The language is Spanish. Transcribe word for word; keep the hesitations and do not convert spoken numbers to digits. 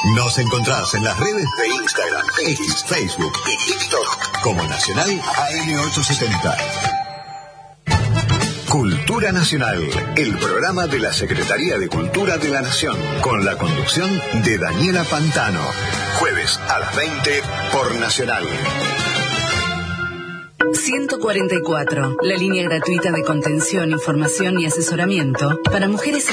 Nos encontrás en las redes de Instagram, X, Facebook y TikTok como Nacional A M ochocientos setenta. Cultura Nacional, el programa de la Secretaría de Cultura de la Nación, con la conducción de Daniela Pantano. Jueves a las veinte por Nacional. ciento cuarenta y cuatro, la línea gratuita de contención, información y asesoramiento para mujeres